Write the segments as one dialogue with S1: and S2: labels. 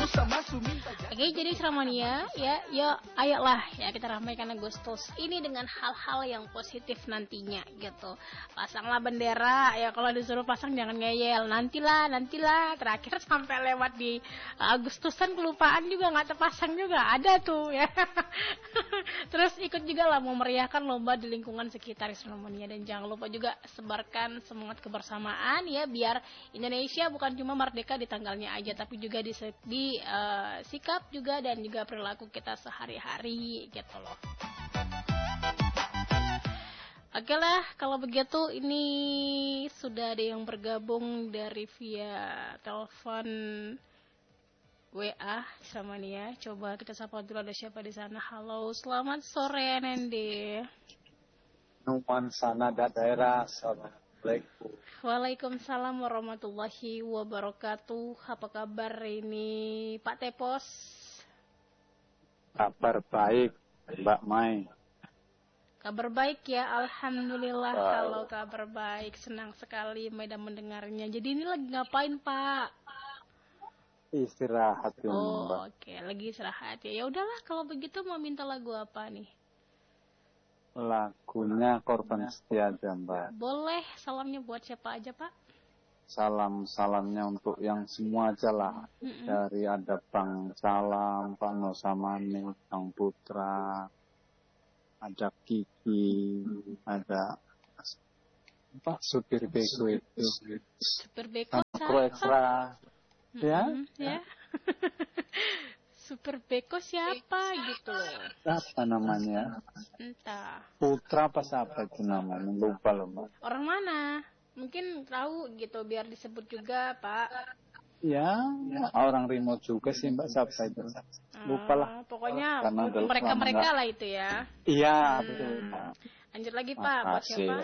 S1: Oke, jadi Ceramania ya, yuk ayolah ya kita ramaikan Agustus ini dengan hal-hal yang positif nantinya gitu. Pasanglah bendera ya, kalau disuruh pasang jangan ngeyel, nantilah terakhir sampai lewat di Agustusan kelupaan juga nggak terpasang juga ada tuh ya. Terus ikut juga lah memeriahkan lomba di lingkungan sekitar Ceramania, dan jangan lupa juga sebarkan semangat kebersamaan ya, biar Indonesia bukan cuma merdeka di tanggalnya aja, tapi juga di sikap juga dan juga perilaku kita sehari-hari gitu loh. Oke lah, kalau begitu ini sudah ada yang bergabung dari via telepon WA Ceramania. Coba kita sapa dulu, ada siapa di sana. Halo, selamat sore Nende.
S2: Numansana daerah. Assalamualaikum.
S1: Waalaikumsalam warahmatullahi wabarakatuh. Apa kabar ini Pak Tepos?
S2: Kabar baik Mbak Mai.
S1: Kabar baik ya, alhamdulillah. Kalau kabar baik, senang sekali Maida mendengarnya. Jadi ini lagi ngapain Pak?
S2: Istirahat ya Mbak.
S1: Oke, lagi istirahat ya. Ya udahlah, kalau begitu mau minta lagu apa nih?
S2: Lagunya Korban Setia aja Mbak.
S1: Boleh, salamnya buat siapa aja Pak?
S2: Salamnya untuk yang semua aja lah. Dari ada Bang Salam, Pak Nosamani, Bang Putra, ada Kiki, ada Pak Supir Beko itu.
S1: Supir Beko
S2: Kru Ekstra. Ya?
S1: Super Beko siapa gitu loh?
S2: Apa namanya?
S1: Entah.
S2: Putra apa siapa itu namanya? Lupa loh Mbak.
S1: Orang mana? Mungkin tahu gitu biar disebut juga Pak.
S2: Ya, orang remote juga sih Mbak, siapa itu? Lupa lah.
S1: Pokoknya mereka lah itu ya.
S2: Iya, betul.
S1: Lanjut lagi Pak, buat siapa?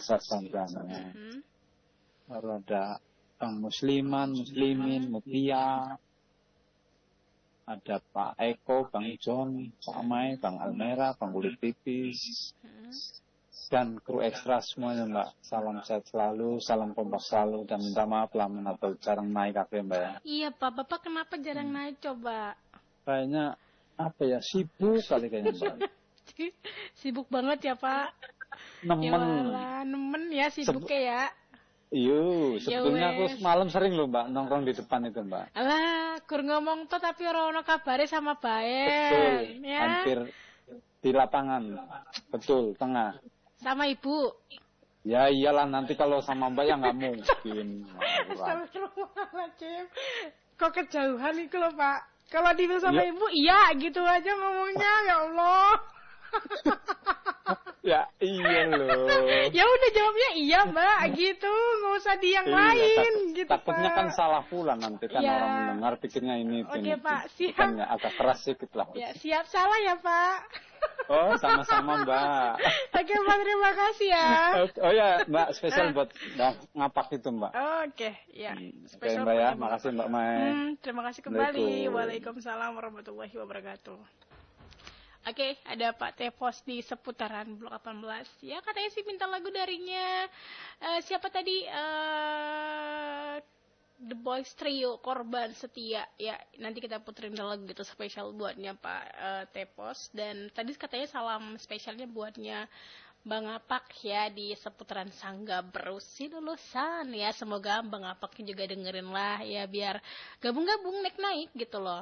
S2: Baru ada Bang Muslimin, Mutia. Ada Pak Eko, Bang John, Pak Mai, Bang Almera, Bang Kulit Tipis. Dan kru ekstra semuanya Mbak. Salam sehat selalu, salam kompak selalu, dan minta maaf lah atau jarang naik akhirnya Mbak ya.
S1: Iya Pak, Bapak kenapa jarang naik coba?
S2: Kayaknya apa ya, sibuk kali kayaknya Mbak.
S1: Sibuk banget ya Pak. Nemen ya sibuknya ya.
S2: Iya, sebetulnya aku semalam sering loh Mbak nongkrong di depan itu Mbak.
S1: Alah, kur ngomong tuh tapi orang kabare sama baik.
S2: Betul,
S1: ya?
S2: hampir di lapangan. Betul, tengah.
S1: Sama ibu?
S2: Ya iyalah, nanti kalau sama Mbak ya nggak mungkin.
S1: Astagfirullahaladzim. Kok kejauhan itu loh Pak. Kalau dibilang sama ibu, iya gitu aja ngomongnya, ya Allah.
S2: Ya iya loh.
S1: Ya udah jawabnya iya Mbak gitu, nggak usah di yang lain gitu
S2: takutnya
S1: Pak.
S2: Kan salah pula nanti kan orang mendengar pikirnya ini.
S1: Oke Pak, siap.
S2: Kan ya, agak keras sedikit lah.
S1: Ya siap, salah ya Pak.
S2: Oh sama-sama Mbak.
S1: Oke Pak, terima kasih ya.
S2: Oh ya Mbak, spesial buat ngapak itu Mbak.
S1: Oke ya.
S2: Spesial Mbak ya, makasih Mbak Mai.
S1: Terima kasih kembali. Waalaikumsalam warahmatullahi wabarakatuh. Oke, ada Pak Tepos di seputaran Blok 18. Ya, katanya sih minta lagu darinya. Siapa tadi? The Boys Trio, Korban Setia. Ya, nanti kita puterin lagu gitu spesial buatnya Pak Tepos. Dan tadi katanya salam spesialnya buatnya Bang Apak ya di seputaran Sangga Berusi lulusan ya. Semoga Bang Apaknya juga dengerin lah ya, biar gabung-gabung naik-naik gitu loh.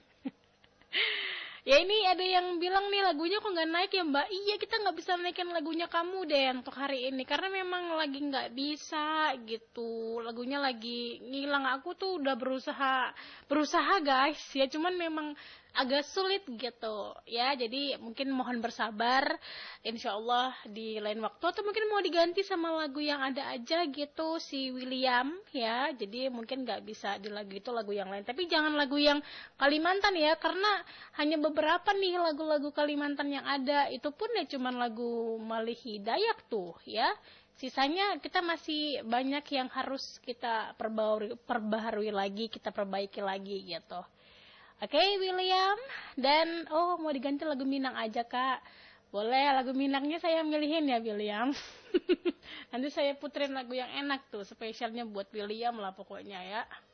S1: Ya ini ada yang bilang nih lagunya kok nggak naik ya Mbak? Iya, kita nggak bisa naikin lagunya kamu deh untuk hari ini karena memang lagi nggak bisa gitu. Lagunya lagi ngilang. Aku tuh udah berusaha guys ya, cuman memang agak sulit gitu ya. Jadi mungkin mohon bersabar, insya Allah di lain waktu, atau mungkin mau diganti sama lagu yang ada aja gitu si William ya. Jadi mungkin nggak bisa di lagu itu, lagu yang lain. Tapi jangan lagu yang Kalimantan ya, karena hanya beberapa nih lagu-lagu Kalimantan yang ada. Itu pun ya cuman lagu Malih Hidayat tuh ya. Sisanya kita masih banyak yang harus kita perbaharui lagi, kita perbaiki lagi gitu. Oke, William. Dan mau diganti lagu Minang aja Kak. Boleh, lagu Minangnya saya milihin ya William. Nanti saya puterin lagu yang enak tuh, spesialnya buat William lah pokoknya ya.